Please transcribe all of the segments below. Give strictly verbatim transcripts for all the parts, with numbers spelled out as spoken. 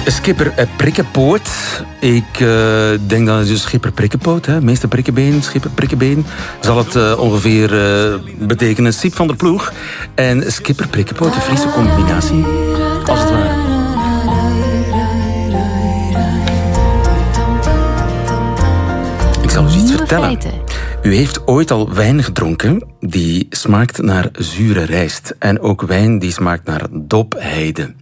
Schipper uh, Prikkenpoot. Ik uh, denk dat het dus Schipper Prikkenpoot, hè, meester Prikkenbeen, Schipper Prikkenbeen, zal het uh, ongeveer uh, betekenen. Siep van der Ploeg en Schipper Prikkenpoot, een Friese combinatie, als het ware. Ik zal u iets vertellen. U heeft ooit al wijn gedronken die smaakt naar zure rijst. En ook wijn die smaakt naar dopheide.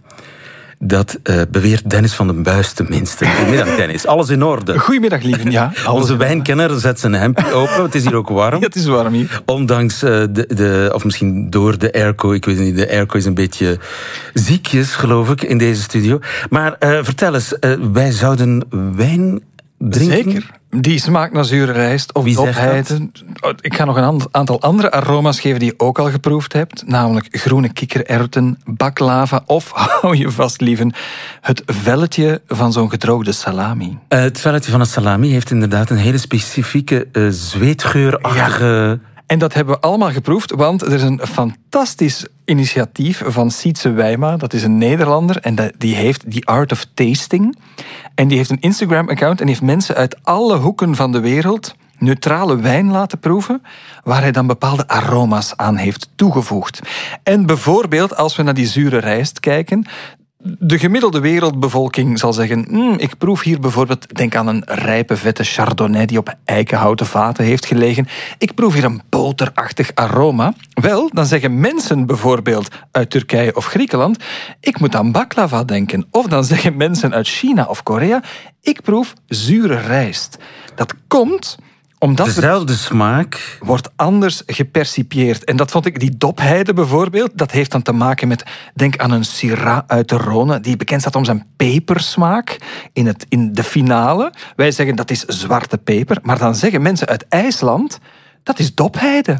Dat uh, beweert Dennis van den Buis tenminste. Goedemiddag, Dennis. Alles in orde? Goedemiddag, lieve. Ja, onze wijnkenner zet zijn hemdje open. Het is hier ook warm. Ja, het is warm hier. Ondanks uh, de, de... Of misschien door de airco. Ik weet niet, de airco is een beetje ziekjes, geloof ik, in deze studio. Maar uh, vertel eens, uh, wij zouden wijn drinken? Zeker. Die smaakt naar zure rijst of dopheide. Ik ga nog een aantal andere aroma's geven die je ook al geproefd hebt. Namelijk groene kikkererwten, baklava of, hou je vast lieven, het velletje van zo'n gedroogde salami. Uh, het velletje van een salami heeft inderdaad een hele specifieke uh, zweetgeurachtige... Ja. En dat hebben we allemaal geproefd, want er is een fantastisch initiatief van Sietse Wijma. Dat is een Nederlander en die heeft The Art of Tasting. En die heeft een Instagram-account en heeft mensen uit alle hoeken van de wereld neutrale wijn laten proeven, waar hij dan bepaalde aroma's aan heeft toegevoegd. En bijvoorbeeld, als we naar die zure rijst kijken, de gemiddelde wereldbevolking zal zeggen, mm, ik proef hier bijvoorbeeld, denk aan een rijpe vette chardonnay die op eikenhouten vaten heeft gelegen. Ik proef hier een boterachtig aroma. Wel, dan zeggen mensen bijvoorbeeld uit Turkije of Griekenland, ik moet aan baklava denken. Of dan zeggen mensen uit China of Korea, ik proef zure rijst. Dat komt omdat dezelfde smaak wordt anders gepercipieerd. En dat vond ik, die dopheide bijvoorbeeld, dat heeft dan te maken met, denk aan een Syrah uit de Rhône, die bekend staat om zijn pepersmaak in, het, in de finale. Wij zeggen dat is zwarte peper, maar dan zeggen mensen uit IJsland, dat is dopheide.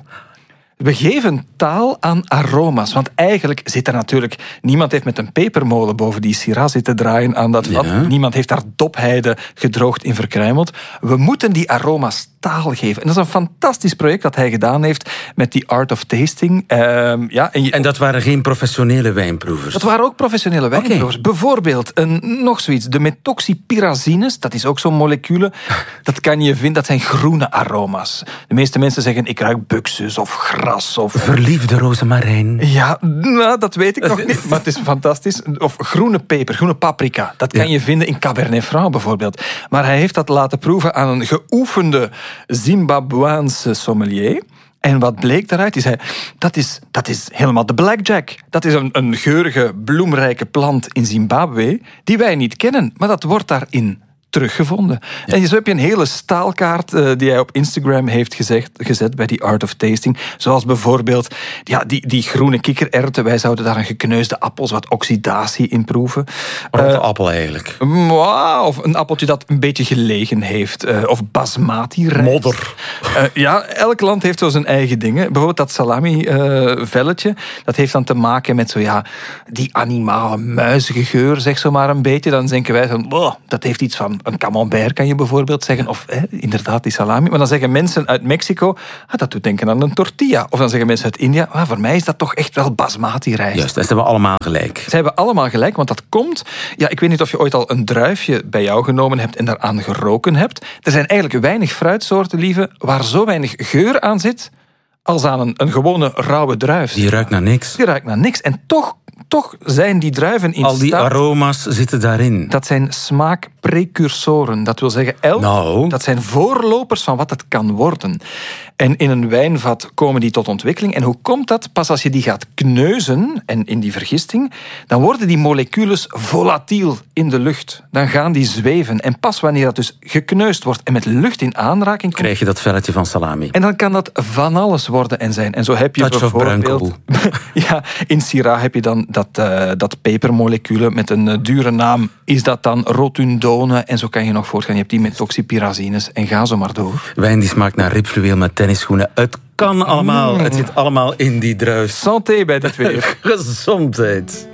We geven taal aan aroma's, want eigenlijk zit er natuurlijk... Niemand heeft met een pepermolen boven die Syrah zitten draaien aan dat vat. Ja. Niemand heeft daar dopheide gedroogd in verkruimeld. We moeten die aroma's taal geven. En dat is een fantastisch project dat hij gedaan heeft met die Art of Tasting. Uh, ja, en, je... en dat waren geen professionele wijnproevers? Dat waren ook professionele wijnproevers. Okay. Bijvoorbeeld, een, nog zoiets, de methoxypyrazines, dat is ook zo'n molecule. Dat kan je vinden, dat zijn groene aroma's. De meeste mensen zeggen, ik ruik buxus of gras. Of... Verliefde rozemarijn. Ja, nou, dat weet ik nog niet, maar het is fantastisch. Of groene peper, groene paprika. Dat kan ja. je vinden in Cabernet Franc bijvoorbeeld. Maar hij heeft dat laten proeven aan een geoefende Zimbabweanse sommelier. En wat bleek daaruit? Is hij, dat, is, dat is helemaal de blackjack. Dat is een, een geurige, bloemrijke plant in Zimbabwe die wij niet kennen, maar dat wordt daarin teruggevonden. Ja. En zo heb je een hele staalkaart uh, die hij op Instagram heeft gezegd, gezet bij die Art of Tasting. Zoals bijvoorbeeld ja, die, die groene kikkererwten. Wij zouden daar een gekneusde appel, wat oxidatie in proeven. Rotte uh, appel eigenlijk. Wow, of een appeltje dat een beetje gelegen heeft. Uh, of basmati rijst. Modder. Uh, ja, elk land heeft zo zijn eigen dingen. Bijvoorbeeld dat salami-velletje. Uh, dat heeft dan te maken met zo, ja, die animale muizige geur, zeg zo maar een beetje. Dan denken wij van, oh, dat heeft iets van een camembert, kan je bijvoorbeeld zeggen. Of eh, inderdaad die salami. Maar dan zeggen mensen uit Mexico, ah, dat doet denken aan een tortilla. Of dan zeggen mensen uit India, ah, voor mij is dat toch echt wel basmati rijst. Juist, dat hebben we allemaal gelijk. Ze hebben allemaal gelijk, want dat komt... Ja, ik weet niet of je ooit al een druifje bij jou genomen hebt en daaraan geroken hebt. Er zijn eigenlijk weinig fruitsoorten, lieve, waar zo weinig geur aan zit als aan een, een gewone rauwe druif. Die ruikt naar niks. Die ruikt naar niks. En toch... Toch zijn die druiven in Al die staat, aroma's zitten daarin. Dat zijn smaakprecursoren. Dat wil zeggen, elk, nou. dat zijn voorlopers van wat het kan worden. En in een wijnvat komen die tot ontwikkeling. En hoe komt dat? Pas als je die gaat kneuzen, en in die vergisting, dan worden die moleculen volatiel in de lucht. Dan gaan die zweven. En pas wanneer dat dus gekneusd wordt en met lucht in aanraking komt, krijg je dat velletje van salami. En dan kan dat van alles worden en zijn. En zo heb je Touch bijvoorbeeld... ja, in Syrah heb je dan dat, uh, dat pepermolecule met een uh, dure naam. Is dat dan rotundone? En zo kan je nog voortgaan. Je hebt die methoxypyrazines en ga zo maar door. Wijn die smaakt naar ribfluweel met tennisschoenen. Het kan allemaal. Mm. Het zit allemaal in die druif. Santé bij dit weer. Gezondheid.